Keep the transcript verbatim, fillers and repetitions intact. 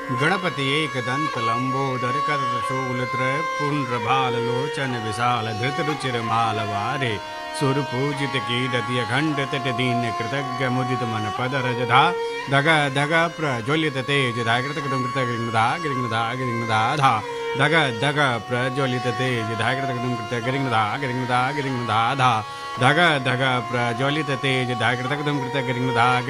गणपति एकदंत लंबोदर करशूलत्रय पुण्ड्रभाल लोचन विशाल धृत रुचिर मालवारे सुरपूजित कीर्ति अखंड तट दीन कृतज्ञ मुदित मन पद रजधा धग धग प्रज्वलित तेज धाकृत कृतम कृत गिरिंगधा गिरिंगधा गिरिंगधा धा धग धग प्रज्वलित तेज धाकृत कृतम कृत गिरिंगधा गिरिंगधा गिरिंगधा धा धग धग प्रज्वलित तेज धाकृत कृतम कृत गिरिंगधा